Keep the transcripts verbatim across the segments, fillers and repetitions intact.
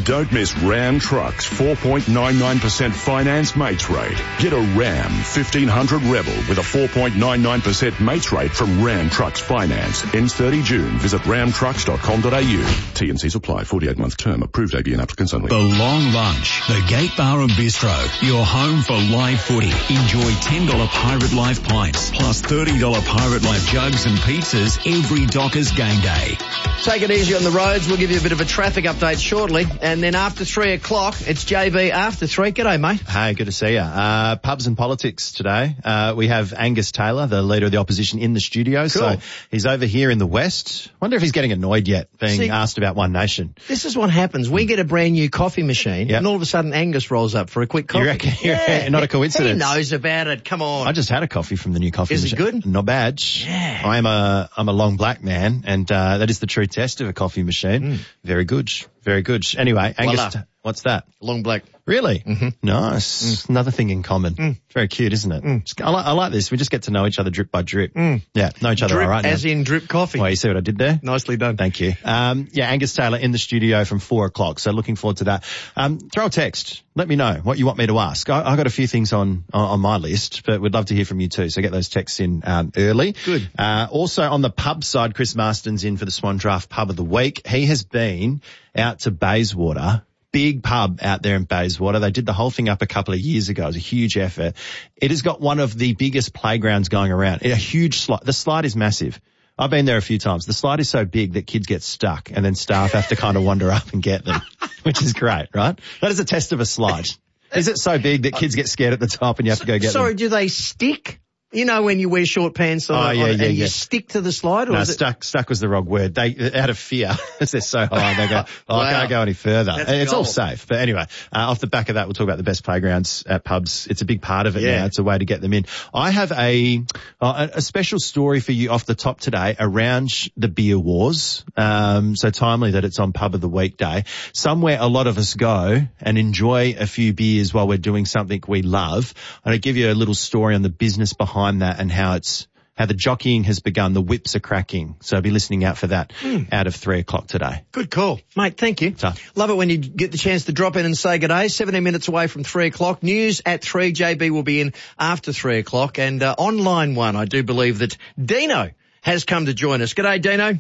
Don't miss Ram Trucks four point nine nine percent finance mates rate. Get a Ram fifteen hundred Rebel with a four point nine nine percent mates rate from Ram Trucks Finance. Ends thirty June. Visit ram trucks dot com dot a u. T and C's apply. forty-eight month term. Approved A B N applicants only. The Long Lunch. The Gate Bar and Bistro. Your home for live footy. Enjoy ten dollars Pirate Life pints plus thirty dollars Pirate Life jugs and pizzas every Dockers game day. Take it easy on the roads. We'll give you a bit of a traffic update shortly. And then after three o'clock, it's J B after three. G'day, mate. Hey, good to see you. Uh, pubs and politics today. Uh, we have Angus Taylor, the leader of the opposition, in the studio. Cool. So he's over here in the West. Wonder if he's getting annoyed yet being See, asked about One Nation. This is what happens. We get a brand new coffee machine, Yep. and all of a sudden Angus rolls up for a quick coffee. You reckon? Yeah. Not a coincidence. He knows about it. Come on. I just had a coffee from the new coffee Is it machine. good? Not bad. Yeah. I am a, I'm a long black man, and uh, that is the true test of a coffee machine. Mm. Very good. Very good. Anyway, Angus, Voila. what's that? Long black. Really? Mm-hmm. Nice. Mm. Another thing in common. Mm. Very cute, isn't it? Mm. Just, I, like, I like this. We just get to know each other drip by drip. Mm. Yeah, know each other Drip all right now. as in drip coffee. Well, you see what I did there? Nicely done. Thank you. Um, yeah, Angus Taylor in the studio from four o'clock. So looking forward to that. Um, throw a text. Let me know what you want me to ask. I, I've got a few things on, on, on my list, but we'd love to hear from you too. So get those texts in, um, early. Good. Uh, also on the pub side, Chris Marston's in for the Swan Draft Pub of the Week. He has been out to Bayswater. Big pub out there in Bayswater. They did the whole thing up a couple of years ago. It was a huge effort. It has got one of the biggest playgrounds going around. A huge slide. The slide is massive. I've been there a few times. The slide is so big that kids get stuck and then staff have to kind of wander up and get them, which is great, right? That is a test of a slide. Is it so big that kids get scared at the top and you have to go get Sorry, them? do they stick? You know when you wear short pants on, Oh, on yeah, and yeah, you yeah. stick to the slide? Or No, is it... stuck, stuck was the wrong word. They, out of fear, they're so high, they go, oh, Wow. I can't go any further. That's It's all gold. safe. But anyway, uh, off the back of that, we'll talk about the best playgrounds at pubs. It's a big part of it Yeah. now. It's a way to get them in. I have a, uh, a special story for you off the top today around sh- the beer wars. Um, so timely that it's on Pub of the Week Day. Somewhere a lot of us go and enjoy a few beers while we're doing something we love. I'm going to give you a little story on the business behind that and how it's how the jockeying has begun. The whips are cracking. So be listening out for that Mm. out of three o'clock today. Good call. Mate, thank you. Tough. Love it when you get the chance to drop in and say good day. seventeen minutes away from three o'clock. News at three. J B will be in after three o'clock. And uh, on line one, I do believe that Dino has come to join us. G'day, Dino.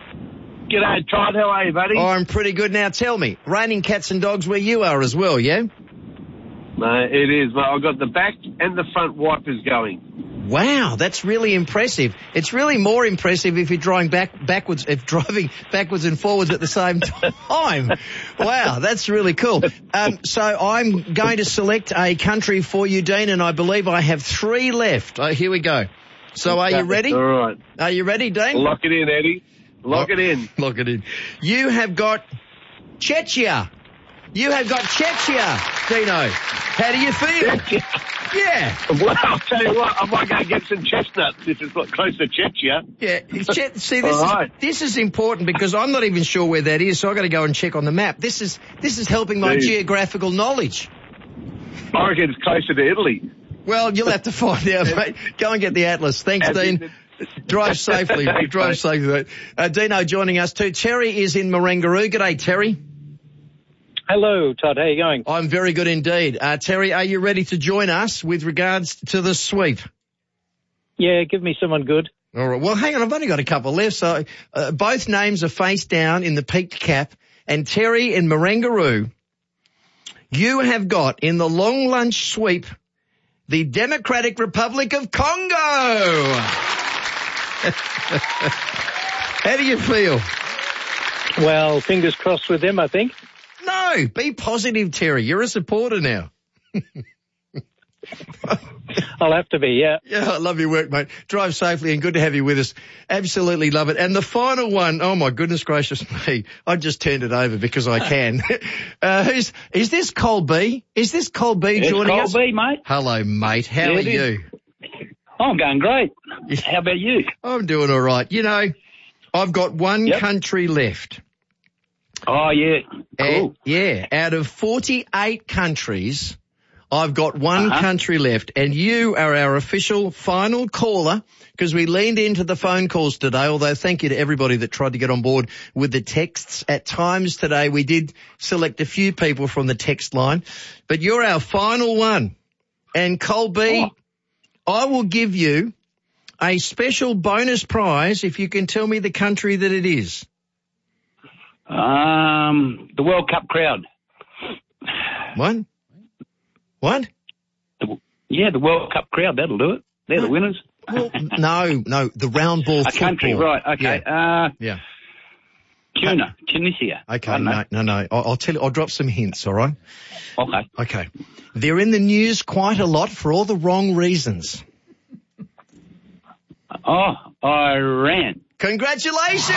G'day, Todd. How are you, buddy? Oh, I'm pretty good. Now tell me, raining cats and dogs where you are as well, yeah? No, it is. Well, I've got the back and the front wipers going. Wow, that's really impressive. It's really more impressive if you're driving back backwards, if driving backwards and forwards at the same time. Wow, that's really cool. Um, so I'm going to select a country for you, Dean, and I believe I have three left. Oh, here we go. So are you ready? All right. Are you ready, Dean? Lock it in, Eddie. Lock it in. Lock it in. You have got Czechia. You have got Czechia, Dino. How do you feel? Yeah. Well, I'll tell you what, I might go get some chestnuts if it's got close to Czechia. Yeah. Che- See, this All is, right. this is important because I'm not even sure where that is, so I've got to go and check on the map. This is this is helping my Dude. geographical knowledge. I reckon it's closer to Italy. Well, you'll have to find out, mate. Go and get the atlas. Thanks, As Dean. in- Drive safely. Thanks, Drive mate. safely. mate. Uh, Dino joining us too. Terry is in Marangaroo. G'day, Terry. Hello, Todd. How you going? I'm very good indeed. Uh, Terry, are you ready to join us with regards to the sweep? Yeah, give me someone good. All right. Well, hang on. I've only got a couple left. So uh, both names are face down in the peaked cap. And Terry in Marangaroo, you have got in the long lunch sweep the Democratic Republic of Congo. How do you feel? Well, fingers crossed with them, I think. No, be positive, Terry. You're a supporter now. I'll have to be, yeah. Yeah, I love your work, mate. Drive safely and good to have you with us. Absolutely love it. And the final one, oh my goodness gracious me, I just turned it over because I can. uh, who's, is this Cole B? Is this Cole B It's joining Cole us? B, mate. Hello, mate. How Yeah, are it is. you? I'm going great. How about you? I'm doing all right. You know, I've got one Yep. country left. Oh, yeah. Cool. And, yeah, out of forty-eight countries, I've got one Uh-huh. country left, and you are our official final caller because we leaned into the phone calls today, although thank you to everybody that tried to get on board with the texts. At times today, we did select a few people from the text line, but you're our final one. And Colby, Oh. I will give you a special bonus prize if you can tell me the country that it is. Um, the World Cup crowd. What? What? The, yeah, the World Cup crowd. That'll do it. They're the winners. Well, no, no, the round ball A football. country, right? Okay. Uh, Yeah. Tuna, Tunisia. Okay, I don't know. no, no, no. I'll, I'll tell you, I'll drop some hints, all right? Okay. Okay. They're in the news quite a lot for all the wrong reasons. Oh, Iran. Congratulations!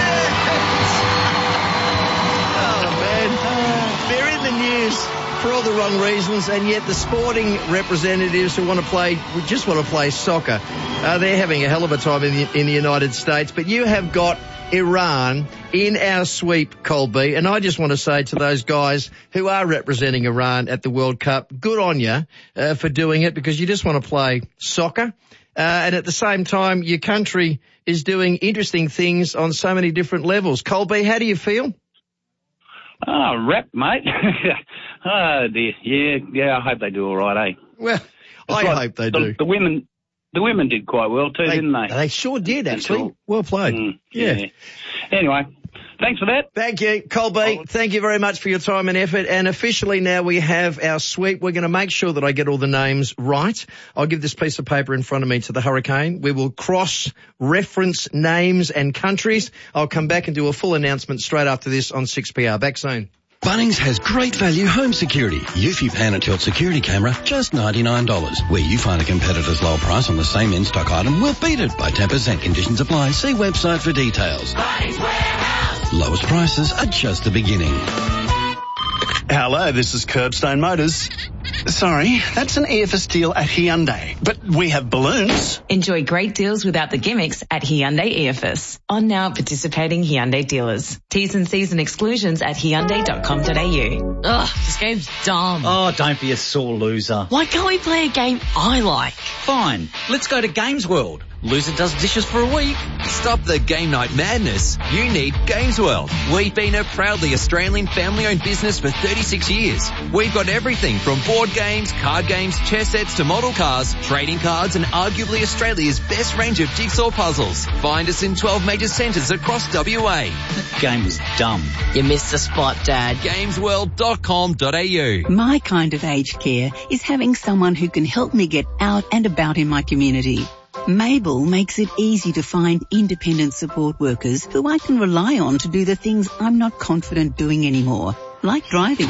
Oh, man. They're in the news for all the wrong reasons, and yet the sporting representatives who want to play, who just want to play soccer, uh, they're having a hell of a time in the, in the United States. But you have got Iran in our sweep, Colby, and I just want to say to those guys who are representing Iran at the World Cup, good on you uh, for doing it, because you just want to play soccer. Uh, and at the same time, your country is doing interesting things on so many different levels. Colby, how do you feel? Oh, rap, mate. Oh, dear. Yeah, yeah, I hope they do all right, eh? Well, I It's like hope they the, do. The women, the women did quite well too, They, didn't they? they sure did, That's actually. all. Well played. Mm, yeah. yeah. Anyway, thanks for that. Thank you, Colby. Thank you very much for your time and effort. And officially now we have our sweep. We're going to make sure that I get all the names right. I'll give this piece of paper in front of me to the Hurricane. We will cross-reference names and countries. I'll come back and do a full announcement straight after this on six P R. Back soon. Bunnings has great value home security. Eufy Panatilt security camera, just ninety-nine dollars. Where you find a competitor's low price on the same in-stock item, we'll beat it by ten percent. Conditions apply. See website for details. Bunnings Warehouse. Lowest prices are just the beginning. Hello, this is Curbstone Motors. Sorry, that's an E F S deal at Hyundai, but we have balloons. Enjoy great deals without the gimmicks at Hyundai E F S. On now participating Hyundai dealers. T's and C's and exclusions at hyundai dot com dot a u. Ugh, this game's dumb. Oh, don't be a sore loser. Why can't we play a game I like? Fine, let's go to Games World. Loser does dishes for a week. Stop the game night madness. You need Games World. We've been a proudly Australian family-owned business for thirty-six years. We've got everything from board games, card games, chess sets to model cars, trading cards, and arguably Australia's best range of jigsaw puzzles. Find us in twelve major centres across W A. That game was dumb. You missed the spot, Dad. games world dot com dot a u. My kind of aged care is having someone who can help me get out and about in my community. Mabel makes it easy to find independent support workers who I can rely on to do the things I'm not confident doing anymore, like driving.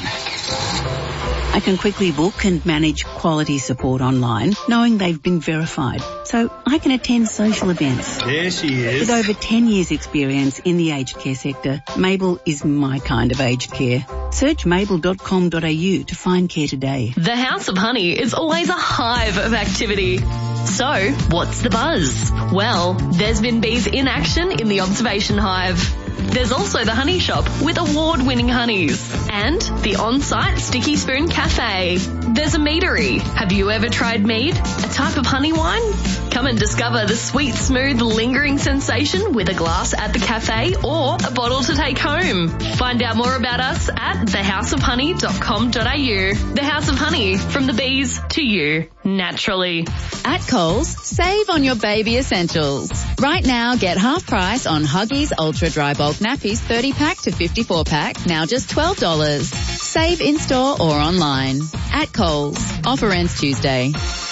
I can quickly book and manage quality support online, knowing they've been verified, so I can attend social events. There she is. With over ten years experience in the aged care sector, Mabel is my kind of aged care. Search mabel dot com dot a u to find care today. The House of Honey is always a hive of activity. So, what's the buzz? Well, there's been bees in action in the observation hive. There's also the honey shop with award-winning honeys and the on-site Sticky Spoon Cafe. There's a meadery. Have you ever tried mead, a type of honey wine? Come and discover the sweet, smooth, lingering sensation with a glass at the cafe or a bottle to take home. Find out more about us at the house of honey dot com dot a u. The House of Honey, from the bees to you, naturally. At Coles, save on your baby essentials. Right now, get half price on Huggies Ultra Dry Bulk Nappies thirty pack to fifty-four pack, now just twelve dollars. Save in-store or online. At Coles. Offer ends Tuesday.